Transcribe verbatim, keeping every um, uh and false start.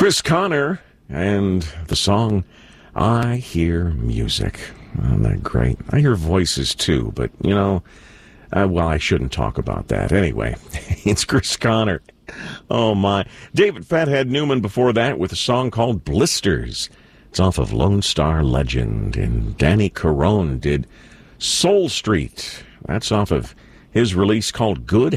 Chris Connor and the song I Hear Music. Isn't that great? I hear voices too, but, you know, uh, well, I shouldn't talk about that. Anyway, it's Chris Connor. Oh, my. David Fathead Newman before that with a song called Blisters. It's off of Lone Star Legend. And Danny Carone did Soul Street. That's off of his release called Good